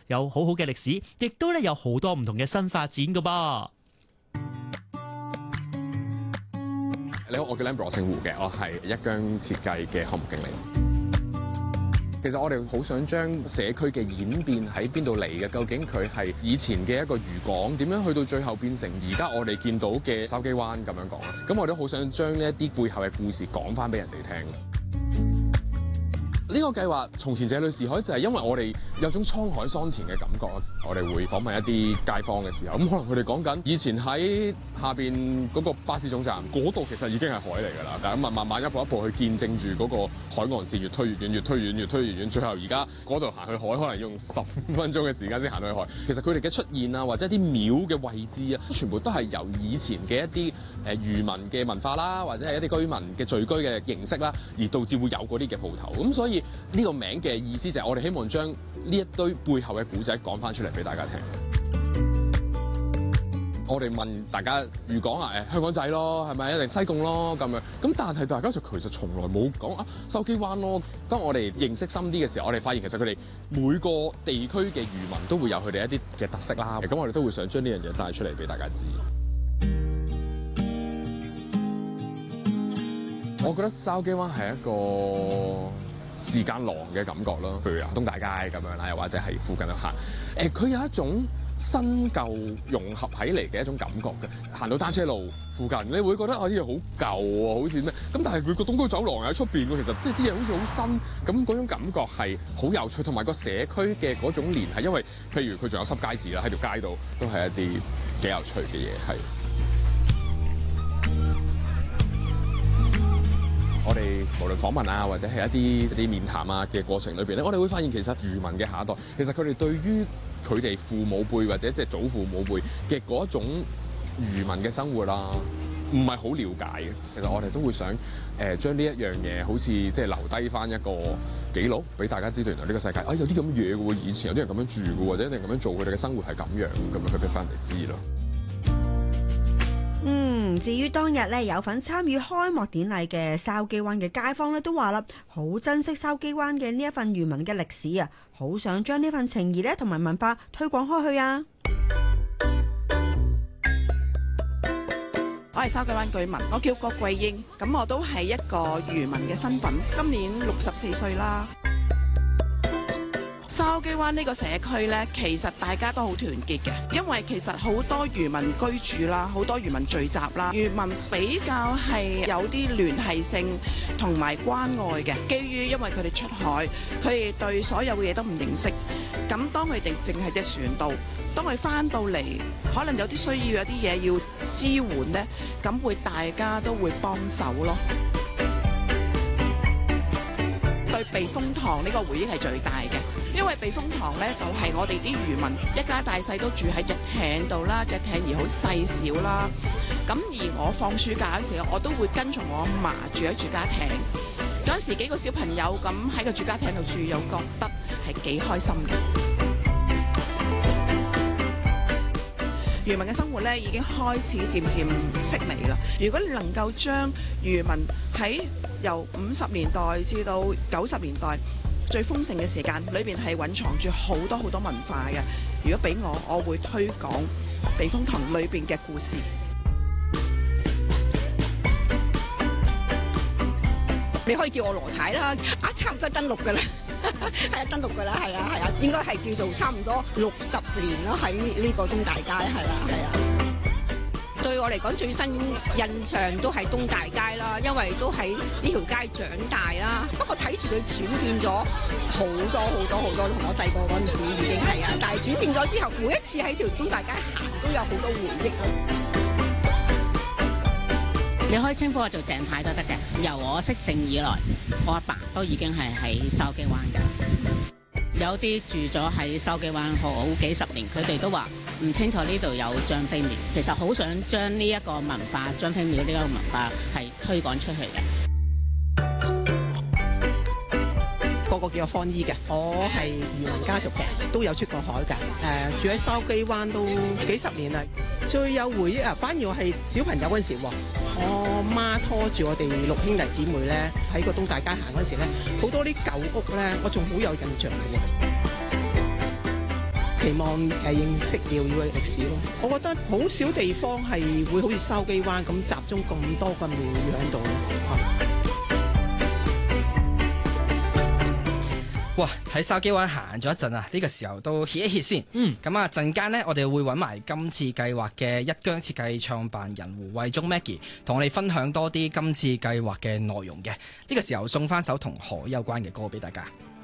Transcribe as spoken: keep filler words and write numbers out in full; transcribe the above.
有好好嘅歷史，亦都咧有好多唔同嘅新發展噶噃。 你好，我叫 Lambert 羅勝湖嘅，我係一疆設計嘅項目經理。其實我哋好想將社區嘅演變喺邊度嚟嘅？究竟佢係以前嘅一個漁港，點樣去到最後變成而家我哋見到嘅筲箕灣咁樣講啦？咁我都好想將呢一啲背後嘅故事講翻俾人哋聽。呢個計劃從前這裏是海，就係因為我哋有種滄海桑田嘅感覺。我哋會訪問一啲街坊嘅時候，咁可能佢哋講緊以前喺下邊嗰個巴士總站嗰度，其實已經係海嚟㗎啦。但係咁慢慢一步一步去見證住嗰個海岸線越推越遠，越推越遠，越推越遠，最後而家嗰度行去海，可能用十五分鐘嘅時間先行去海。其實佢哋嘅出現啊，或者一啲廟嘅位置啊，全部都係由以前嘅一啲誒漁民嘅文化啦，或者係一啲居民嘅聚居嘅形式啦，而導致會有嗰啲嘅鋪頭。咁所以呢個名嘅意思就係我哋希望將呢一堆背後嘅古仔講翻出嚟俾大家聽。我哋問大家，如講啊誒香港仔咯，係咪一定西貢咯咁樣？咁但係大家就其實從來冇講啊筲箕灣咯。當我哋認識深啲嘅時候，我哋發現其實佢哋每個地區嘅漁民都會有佢哋一啲嘅特色啦。咁我哋都會想將呢樣嘢帶出嚟俾大家知。我覺得筲箕灣係一個時間廊嘅感覺咯，譬如啊東大街咁樣啦，又或者係附近度行，誒佢有一種新舊融合起嚟嘅一種感覺嘅。行到單車路附近，你會覺得啊啲嘢好舊喎，好似咩咁，但係佢個東區走廊喺出邊喎，其實即係啲嘢好似好新，咁嗰種感覺係好有趣，同埋個社區嘅嗰種連繫，因為譬如佢仲有濕街市啦，喺條街度都係一啲幾有趣嘅嘢係。我哋無論訪問啊，或者係一啲啲面談啊嘅過程裏邊咧，我哋會發現其實漁民嘅下一代，其實佢哋對於佢哋父母輩或者即係祖父母輩嘅嗰種漁民嘅生活啦，唔係好了解嘅。其實我哋都會想誒將呢一樣嘢，好似即係留低翻一個記錄，俾大家知道原來呢個世界啊有啲咁嘅嘢嘅喎，以前有啲人咁樣住嘅，或者一定咁樣做，佢哋嘅生活係咁樣咁樣，佢俾翻人哋知咯。 嗯，至於當日咧有份參與開幕典禮嘅筲箕灣嘅街坊咧，都話啦，好珍惜筲箕灣嘅呢一份漁民嘅歷史啊，好想將呢份情誼咧同埋文化推廣開去啊！ 我係筲箕灣居民，我叫郭桂英，咁我都係一個漁民嘅身份，今年六十四歲啦。筲箕灣呢個社區呢，其實大家都好團結嘅，因為其實好多漁民居住啦，好多漁民聚集啦，漁民比較係有啲聯繫性同埋關愛嘅。基於因為佢哋出海，佢哋對所有嘅嘢都唔認識，咁當佢哋淨係隻船度，當佢翻到嚟，可能有啲需要有啲嘢要支援呢，咁會大家都會幫手咯。對避風塘呢個回憶係最大嘅，因為避風塘呢就係我哋啲漁民一家大細都住喺隻艇度啦，隻艇兒好細小啦。咁而我放暑假嗰時候，我都會跟從我阿嫲住喺住家艇。嗰陣時幾個小朋友咁喺個住家艇度住，又覺得係幾開心嘅。漁民嘅生活咧已經開始漸漸式微啦。如果你能夠將漁民喺由五十年代至到九十年代最豐盛嘅時間裏邊係蘊藏住好多好多文化嘅，如果俾我，我會推廣避風塘裏邊嘅故事。 你可以叫我羅太啦，啊差唔多登陸㗎啦。係啊，登陸㗎啦，係啊，係啊，應該係叫做差唔多六十年咯，喺呢個東大街，係啦，係啊。對我嚟講，最新印象都係東大街啦，因為都喺呢條街長大啦。不過睇住佢轉變咗好多好多好多，同我細個嗰陣時已經係啊。但係轉變咗之後，每一次喺條東大街行，都有好多回憶咯。 你可以稱呼我做鄭太都得嘅。由我識姓以來，我阿爸都已經係喺筲箕灣嘅。有啲住咗喺筲箕灣好幾十年，佢哋都話唔清楚呢度有張飛廟。其實好想將呢一個文化，張飛廟呢個文化係推廣出去嘅。 個個叫我方姨嘅，我係漁民家族嘅，都有出過海㗎。誒、呃，住喺筲箕灣都幾十年啦。最有回憶啊，反而我係小朋友嗰陣時喎，我媽拖住我哋六兄弟姊妹咧，喺個東大街行嗰陣時咧，好多啲舊屋咧，我仲好有印象嘅喎。 期望誒認識廟宇嘅歷史咯。我覺得好少地方係會好似筲箕灣咁集中咁多個廟宇喺度。 哇！喺筲箕灣行咗一陣啊，呢個時候都歇一歇先。嗯，咁啊陣間呢，我哋會揾埋今次計劃嘅一疆設計創辦人胡慧中 Maggie， 同我哋分享多啲今次計劃嘅內容嘅。呢個時候送翻首同海有關嘅歌俾大家。